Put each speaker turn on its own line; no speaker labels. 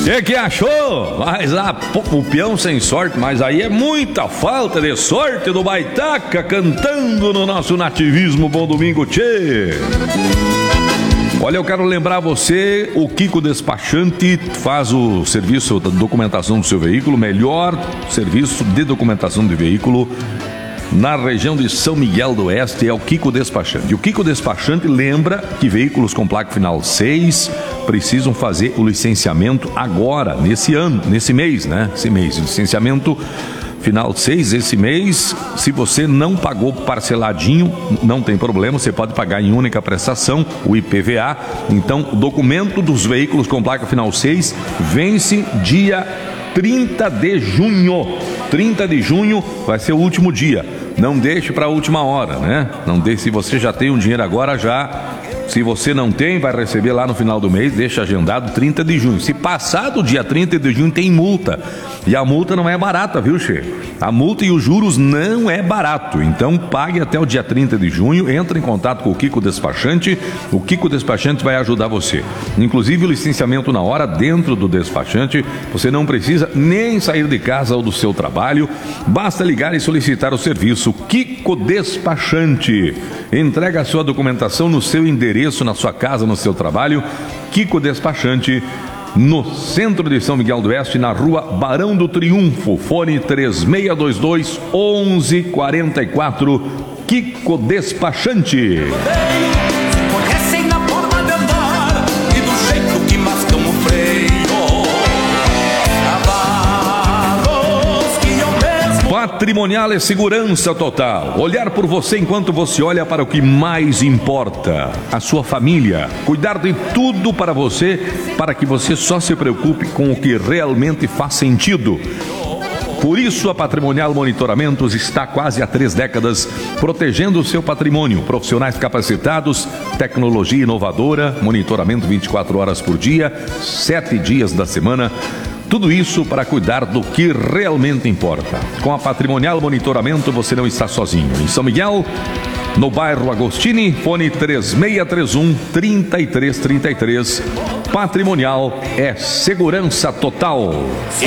Que achou? Mas o peão sem sorte, mas aí é muita falta de sorte do Baitaca cantando no nosso nativismo. Bom domingo, tchê! Olha, eu quero lembrar você, o Kiko Despachante faz o serviço da documentação do seu veículo, melhor serviço de documentação de veículo na região de São Miguel do Oeste, é o Kiko Despachante. E o Kiko Despachante lembra que veículos com placa final 6 precisam fazer o licenciamento agora, nesse mês, né? Esse mês, licenciamento final 6 esse mês. Se você não pagou parceladinho, não tem problema, você pode pagar em única prestação, o IPVA. Então, o documento dos veículos com placa final 6 vence dia 30 de junho. 30 de junho vai ser o último dia. Não deixe para a última hora, né? Não deixe, se você já tem um dinheiro agora, já. Se você não tem, vai receber lá no final do mês, deixa agendado 30 de junho. Se passar do dia 30 de junho, tem multa. E a multa não é barata, viu, Che? A multa e os juros não é barato. Então, pague até o dia 30 de junho, entre em contato com o Kiko Despachante. O Kiko Despachante vai ajudar você. Inclusive, o licenciamento na hora, dentro do despachante. Você não precisa nem sair de casa ou do seu trabalho. Basta ligar e solicitar o serviço Kiko Despachante. Entrega a sua documentação no seu endereço, na sua casa, no seu trabalho. Kiko Despachante, no centro de São Miguel do Oeste, na rua Barão do Triunfo. Fone 3622-1144. Kiko Despachante. Patrimonial é segurança total. Olhar por você enquanto você olha para o que mais importa, a sua família. Cuidar de tudo para você, para que você só se preocupe com o que realmente faz sentido. Por isso, a Patrimonial Monitoramentos está quase há 3 décadas protegendo o seu patrimônio. Profissionais capacitados, tecnologia inovadora, monitoramento 24 horas por dia, 7 dias da semana. Tudo isso para cuidar do que realmente importa. Com a Patrimonial Monitoramento você não está sozinho. Em São Miguel, no bairro Agostini, fone 3631-3333. Patrimonial é segurança total.